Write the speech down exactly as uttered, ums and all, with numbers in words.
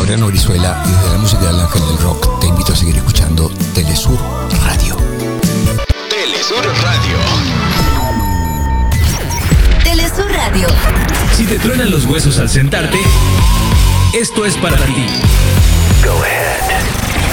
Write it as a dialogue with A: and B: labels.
A: Laureano Brizuela y desde la música del Ángel del Rock te invito a seguir escuchando Telesur Radio.
B: Telesur Radio.
C: Telesur Radio.
D: Si te truenan los huesos al sentarte, esto es para ti.
B: Go ahead.